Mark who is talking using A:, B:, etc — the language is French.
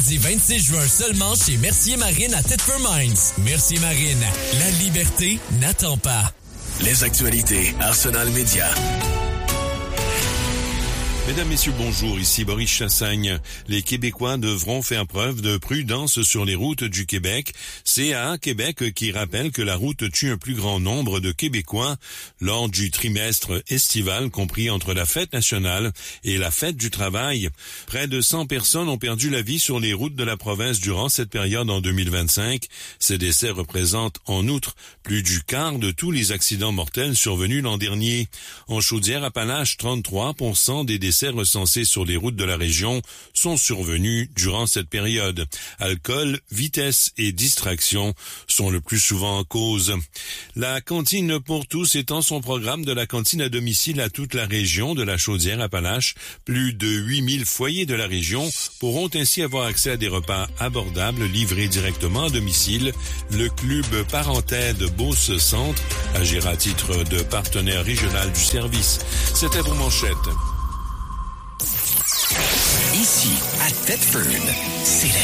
A: Du 26 juin seulement chez Mercier Marine à Thetford Mines. Mercier Marine, la liberté n'attend pas.
B: Les actualités Arsenal Média.
C: Mesdames, Messieurs, bonjour, ici Boris Chassagne. Les Québécois devront faire preuve de prudence sur les routes du Québec. CA Québec qui rappelle que la route tue un plus grand nombre de Québécois lors du trimestre estival compris entre la fête nationale et la fête du travail. Près de 100 personnes ont perdu la vie sur les routes de la province durant cette période en 2025. Ces décès représentent en outre plus du quart de tous les accidents mortels survenus l'an dernier. En Chaudière-Appalaches, 33% des décès recensés sur les routes de la région sont survenus durant cette période. Alcool, vitesse et distraction sont le plus souvent en cause. La cantine pour tous étend son programme de la cantine à domicile à toute la région de la Chaudière-Appalaches. Plus de 8000 foyers de la région pourront ainsi avoir accès à des repas abordables livrés directement à domicile. Le club Parenthède Beauce Centre agira à titre de partenaire régional du service. C'était vos manchettes.
B: Ici, à Thetford, c'est la